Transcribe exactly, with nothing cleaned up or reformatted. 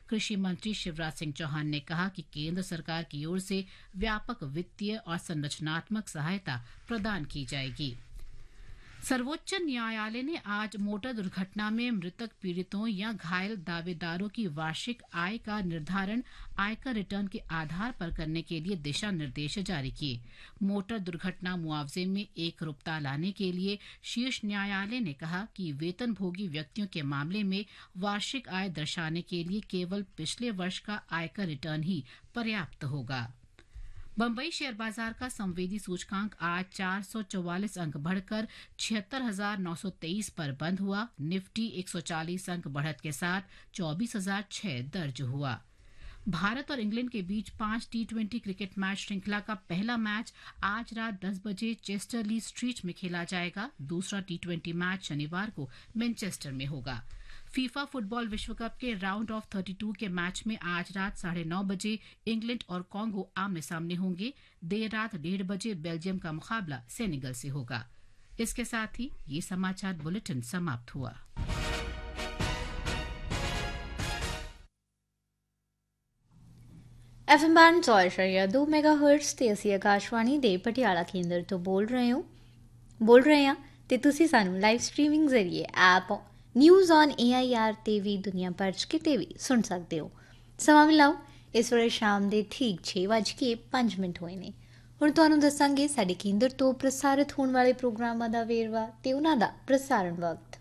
कृषि मंत्री शिवराज सिंह चौहान ने कहा कि केंद्र सरकार की ओर से व्यापक वित्तीय और संरचनात्मक सहायता प्रदान की जाएगी। सर्वोच्च न्यायालय ने आज मोटर दुर्घटना में मृतक पीड़ितों या घायल दावेदारों की वार्षिक आय का निर्धारण आयकर रिटर्न के आधार पर करने के लिए दिशा निर्देश जारी किए। मोटर दुर्घटना मुआवजे में एकरूपता लाने के लिए शीर्ष न्यायालय ने कहा कि वेतनभोगी व्यक्तियों के मामले में वार्षिक आय दर्शाने के लिए केवल पिछले वर्ष का आयकर रिटर्न ही पर्याप्त होगा। बम्बई शेयर बाजार का संवेदी सूचकांक आज चार सौ चौवालीस अंक बढ़कर छिहत्तर हजार नौ सौ तेईस पर बंद हुआ। निफ्टी एक सौ चालीस अंक बढ़त के साथ चौबीस हजार छह दर्ज हुआ। भारत और इंग्लैंड के बीच पांच टी ट्वेंटी क्रिकेट मैच श्रृंखला का पहला मैच आज रात दस बजे चेस्टरली स्ट्रीट में खेला जाएगा। दूसरा टी ट्वेंटी मैच शनिवार को मैनचेस्टर में होगा। फीफा फुटबॉल विश्व कप के राउंड ऑफ बत्तीस के मैच में आज रात साढ़े नौ बजे इंग्लैंड और कॉन्गो आमने सामने होंगे। देर रात डेढ़ बजे बेल्जियम का मुकाबला सेनेगल से होगा। इसके साथ ही ये समाचार बुलेटिन समाप्त हुआ। एफ एम बैंड सौ इशारिया दो मेगा हर्ट्ज ਤੇ ਅਸੀਂ ਆਕਾਸ਼ਵਾਣੀ ਦੇ ਪਟਿਆਲਾ ਕੇਂਦਰ ਤੋਂ ਬੋਲ ਰਹੇ ਹਾਂ ਬੋਲ ਰਹੇ ਹਾਂ ਤੇ ਤੁਸੀਂ ਸਾਨੂੰ ਲਾਈਵ ਸਟ੍ਰੀਮਿੰਗ ਜ਼ਰੀਏ app news on A I R ਤੇ ਵੀ ਦੁਨੀਆ ਭਰ 'ਚ ਕਿਤੇ ਵੀ ਸੁਣ ਸਕਦੇ ਹੋ। ਸਮਾਂ ਮਿਲਾਓ ਇਸ ਵੇਲੇ ਸ਼ਾਮ ਦੇ ਠੀਕ ਛੇ ਵੱਜ ਕੇ ਪੰਜ ਮਿੰਟ ਹੋਏ ਨੇ। ਹੁਣ ਤੁਹਾਨੂੰ ਦੱਸਾਂਗੇ ਸਾਡੇ ਕੇਂਦਰ ਤੋਂ ਪ੍ਰਸਾਰਿਤ ਹੋਣ ਵਾਲੇ ਪ੍ਰੋਗਰਾਮਾਂ ਦਾ ਵੇਰਵਾ ਤੇ ਉਹਨਾਂ ਦਾ ਪ੍ਰਸਾਰਣ ਵਕਤ।